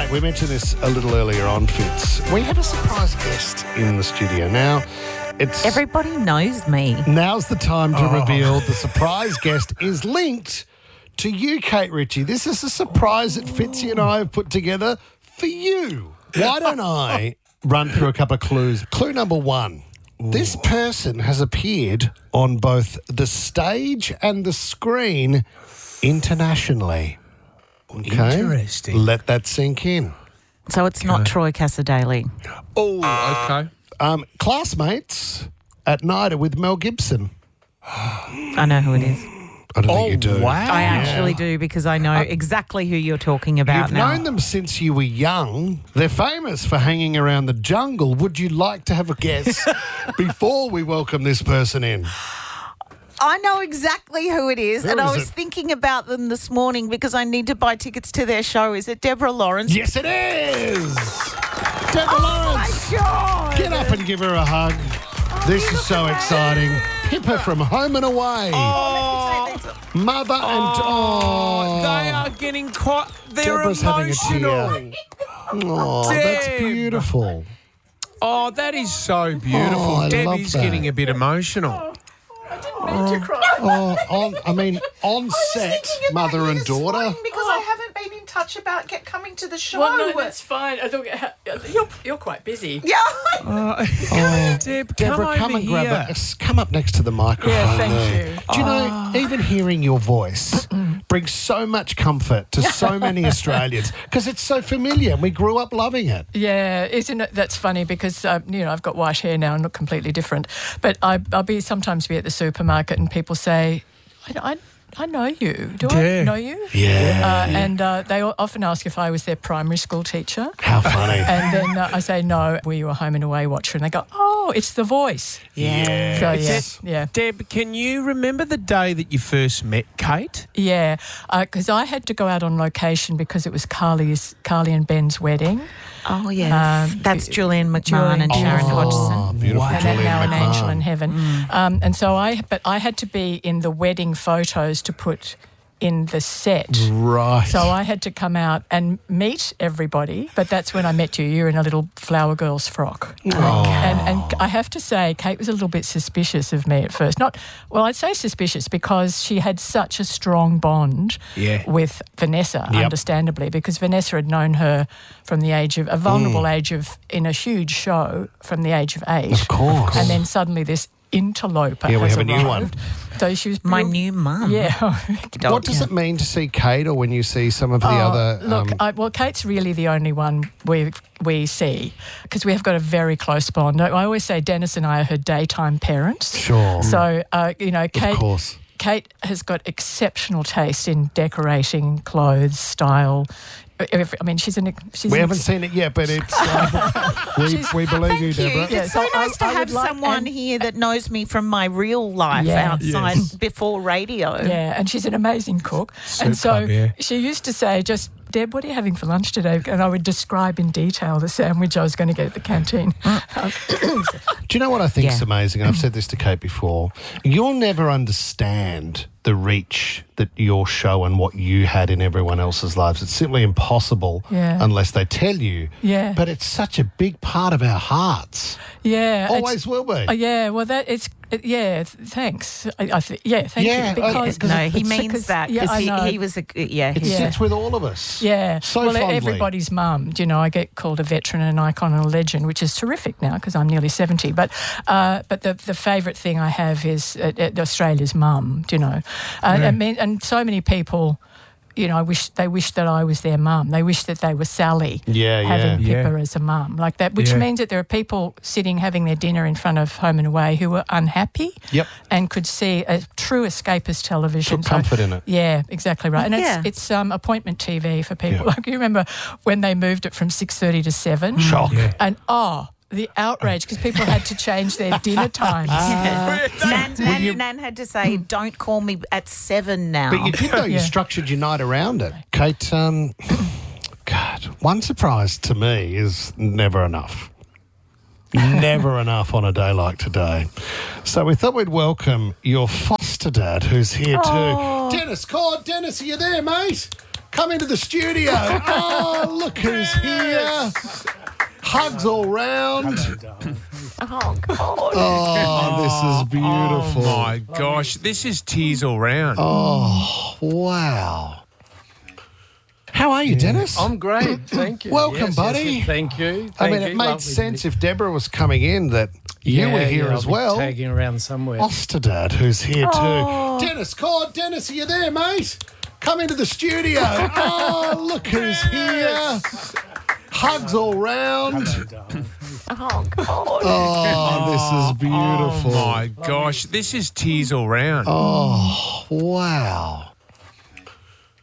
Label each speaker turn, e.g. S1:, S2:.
S1: we mentioned this a little earlier on, Fitz. We have a surprise guest in the studio. Now,
S2: Everybody knows me.
S1: Now's the time to reveal the surprise guest is linked to you, Kate Ritchie. This is a surprise that Fitzy and I have put together for you. Why don't I run through a couple of clues? Clue number one. This person has appeared on both the stage and the screen internationally. Okay.
S3: Interesting.
S1: Let that sink in.
S2: So it's not Troy Cassadaly.
S3: Oh, okay.
S1: Classmates at night with Mel Gibson.
S2: I know who it is.
S1: I don't think you do.
S3: Wow.
S2: I actually do because I know exactly who you're talking about
S1: You've
S2: now.
S1: known them since you were young. They're famous for hanging around the jungle. Would you like to have a guess before we welcome this person in?
S2: I know exactly who it is,
S1: Who
S2: and I
S1: is
S2: was
S1: it?
S2: thinking about them this morning because I need to buy tickets to their show. Is it Deborah Lawrence?
S1: Yes, it is. Deborah Lawrence.
S2: My God!
S1: Get up and give her a hug. This is so exciting. Pippa from Home and Away. Mother and
S3: They are getting quite. They're
S1: Deborah's having a
S3: emotional.
S1: tear. Oh, that's
S3: Deb.
S1: beautiful.
S3: Oh, that is so beautiful.
S1: Oh, I love
S3: Debbie's
S1: that.
S3: getting a bit emotional.
S1: On set, mother and daughter.
S4: Because I haven't been in touch about coming to the show.
S5: Well, no, that's fine. I thought you're quite busy.
S2: Yeah.
S3: Deb,
S1: Deborah, come
S3: over
S1: and grab
S3: here.
S1: it. Come up next to the microphone.
S5: Yeah, thank
S1: there.
S5: you.
S1: Do you know, even hearing your voice brings so much comfort to so many Australians because it's so familiar and we grew up loving it.
S5: Yeah, isn't it? That's funny because I've got white hair now and look completely different. But I'll sometimes be at the supermarket and people say, I know you. Do
S3: Yeah.
S5: I know you?
S1: Yeah.
S5: And they often ask if I was their primary school teacher.
S1: How funny.
S5: And then I say, no, were you a Home and Away watcher? And they go, oh, it's The Voice.
S1: Yeah.
S5: So, yeah.
S3: Deb, can you remember the day that you first met Kate?
S5: Yeah, because I had to go out on location because it was Carly and Ben's wedding.
S2: Oh, yeah. That's Julianne McMahon and Sharon Hodgson.
S1: Oh, beautiful.
S3: Wow.
S5: And then now an
S1: Julianne
S5: angel
S1: McMahon.
S5: in heaven. And so I had to be in the wedding photos to put in the set.
S1: Right.
S5: So I had to come out and meet everybody, but that's when I met you. You're in a little flower girl's frock. And I have to say, Kate was a little bit suspicious of me at first. I'd say suspicious because she had such a strong bond with Vanessa, understandably, because Vanessa had known her from the age of, a vulnerable age of, in a huge show, from the age of 8.
S1: Of course.
S5: And then suddenly this interloper
S1: Yeah, we
S5: has
S1: have a new
S5: arrived.
S1: one.
S5: So she was
S2: My new mum.
S5: Yeah.
S1: What does it mean to see Kate or when you see some of the other...
S5: Look, Kate's really the only one we see because we have got a very close bond. I always say Dennis and I are her daytime parents.
S1: Sure.
S5: So, Kate...
S1: Of course.
S5: Kate has got exceptional taste in decorating, clothes, style. She's
S1: We haven't seen it yet, but it's we believe you, Deborah.
S2: Thank you. It's so nice to have someone here that knows me from my real life outside before radio.
S5: Yeah, and she's an amazing cook. And
S3: Superb,
S5: so
S3: yeah.
S5: she used to say, Deb, what are you having for lunch today? And I would describe in detail the sandwich I was going to get at the canteen.
S1: Do you know what I think is amazing? I've said this to Kate before. You'll never understand the reach that your show and what you had in everyone else's lives. It's simply impossible unless they tell you.
S5: Yeah.
S1: But it's such a big part of our hearts.
S5: Yeah.
S1: Always will be.
S5: Thanks. Thank
S1: Yeah,
S5: you. Because
S2: No, he means that
S5: Yeah, I know.
S2: because he was a
S1: It sits with all of us.
S5: Yeah.
S1: So
S5: well,
S1: fondly.
S5: everybody's mum. I get called a veteran, an icon, and a legend, which is terrific now because I'm nearly 70. But the favourite thing I have is Australia's mum. And so many people. They wish that I was their mum. They wish that they were Sally having Pippa as a mum like that, which means that there are people sitting having their dinner in front of Home and Away who are unhappy and could see a true escapist television.
S1: Took comfort in it.
S5: Yeah, exactly right. And it's appointment TV for people. Like you remember when they moved it from 6:30 to 7?
S1: Shock.
S3: Yeah.
S5: And the outrage because people had to change their dinner times.
S2: Nan had to say, don't call me at 7 now.
S1: But you did, though. You structured your night around it. Kate, God, one surprise to me is never enough. Never enough on a day like today. So we thought we'd welcome your foster dad who's here too. Dennis, are you there, mate? come into the studio. Oh, look who's here. Hugs all round.
S2: Oh, God.
S1: Oh, this is beautiful.
S3: Oh, my gosh. This is tears all round.
S1: Oh, wow. How are you, Dennis?
S6: I'm great, thank you.
S1: Welcome, buddy.
S6: Yes, thank you.
S1: I mean,
S6: Thank
S1: it
S6: you.
S1: made
S6: Lovely
S1: sense
S6: to
S1: if Deborah was coming in that you were here
S6: I'll
S1: as
S6: be
S1: well.
S6: tagging around somewhere.
S1: Osterdad, who's here too. Dennis, Dennis, are you there, mate? Come into the studio. Oh, look who's here. Hugs all round.
S2: Oh, God.
S1: Oh, this is beautiful.
S3: Oh, my gosh. This is tears all round.
S1: Oh, wow.